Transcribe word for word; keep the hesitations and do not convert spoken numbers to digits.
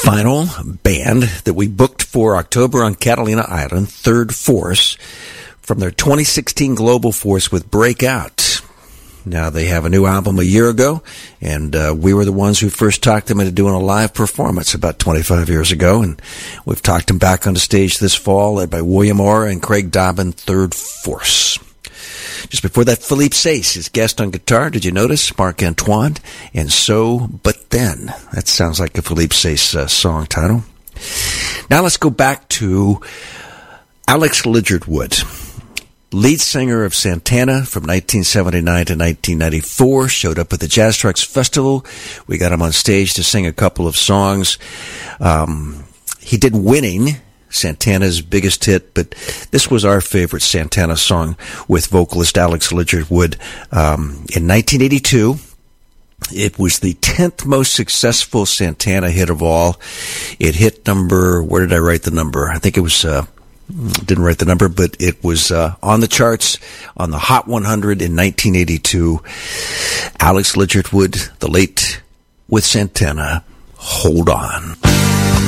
final band that we booked for October on Catalina Island, Third Force, from their twenty sixteen Global Force with Breakout. Now, they have a new album a year ago, and uh, we were the ones who first talked them into doing a live performance about twenty-five years ago, and we've talked them back on the stage this fall, led by William Orr and Craig Dobbin, Third Force. Just before that, Philippe Sace, his guest on guitar. Did you notice? Marc Antoine. And So, But Then. That sounds like a Philippe Sace uh, song title. Now let's go back to Alex Ligertwood, lead singer of Santana from nineteen seventy-nine to nineteen ninety-four, showed up at the Jazz Trucks Festival. We got him on stage to sing a couple of songs. Um, he did Winning, Santana's biggest hit, but this was our favorite Santana song with vocalist Alex Ligertwood. Um, in nineteen eighty-two, it was the tenth most successful Santana hit of all. It hit number, where did I write the number? I think it was, uh, didn't write the number, but it was uh, on the charts on the Hot one hundred in nineteen eighty-two. Alex Ligertwood, the late with Santana, Hold On.